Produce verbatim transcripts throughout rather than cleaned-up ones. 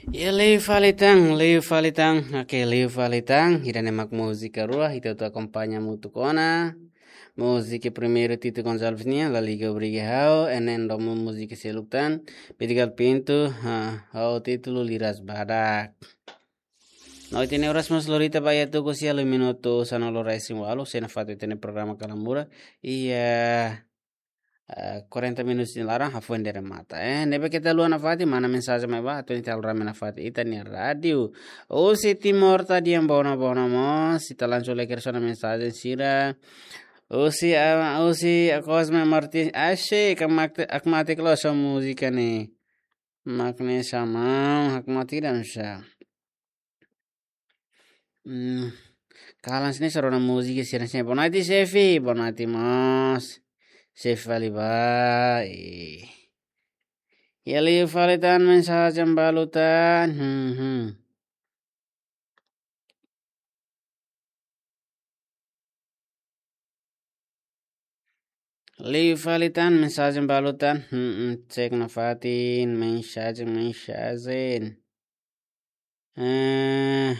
Ya lei falitang, lei falitang, oke lei falitang, hirane mak música rua, hita tu acompanha muito cona. Música primeiro Tito Gonçalves Nia, La Liga Obrigao, enen domo música selutan, pedigal pinto, ha, ao título Liras Badak. Noi tene horas mas lorita baya tu kosia lo minuto sanolo racing walo, sena fatu tene programa Kalambura, e Uh, quarenta minutos de larang hafuan dari mata eh nebe kita luar nafati mana mensagem mai ba tu intel rame nafati ita ni radio o si timor tadi yang bona bona mo si talan chole kersona mensagem sira o si uh, o si cosme marti ashe kamak akmati klo sa musika ni makne sama akmati dan sa hmm kalan sini sarona musika sira sini bonati sefi bonati mas Chef Alibai. Ya li falitan mensaje balutan. Hmm, hmm. Li falitan mensaje balutan. Hmm, hmm. Cek nafatin mensaje mensaje. Eh,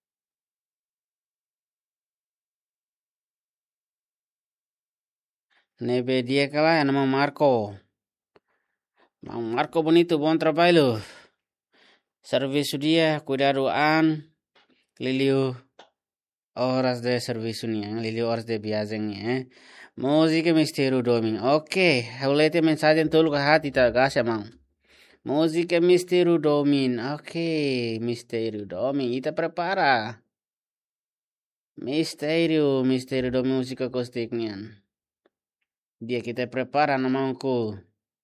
nebe dia kalah nama Marco. Mang Marco bonito bom trabalho. Serviço dia cuidadoan. Liliu horas de serviço nia, liliu horas de viagem nia. Música mistério doming. Ok, hulete mensagem tolo ka hati ta gasya mang. Música mistério doming. Ok, mistério doming. Ita prepara. Mistério, mistério do música acústica nian. Dia kita prepara namangku.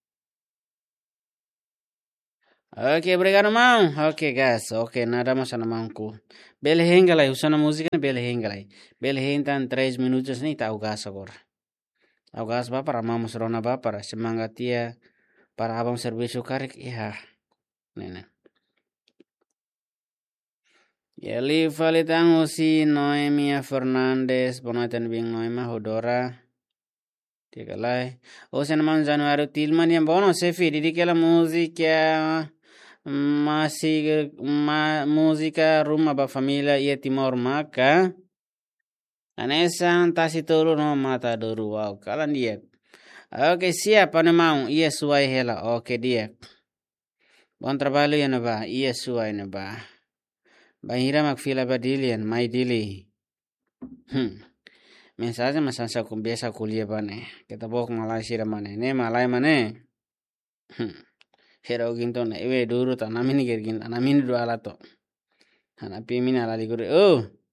Ok, obrigado mang. Ok, gas. Ok, nada mais namangku. Bele hengalai, usana música bele hengalai. Bele hentan três minutos ni tau gas agora. Au gas ba para mamos rona ba para semangatia para abang serviço karik ya. Nene. Yali falitang usi Noemia Fernandes bonaitan bing Noema Hodora. Tigalai. Usi naman Januari Tilman yang bono sefi didikela musika masih ma, musika rumah ba familia ia Timor Maka. Anesan tasi tolu no mata doru wow kalan dia. Oke siap ane mau ia suai hela oke dia. Bon trabalho ya ba ia suai na ba. Bahira magfila ba dilian mai dili. Hmm. Mensaje masansa kumbiasa kuliah bane. Kita bok malai sira mane. Ne malai mane. Hmm. Hera ginto na ewe duru ta namini gergin. Namini do alato. Hanapi mina ala ligure. Oh.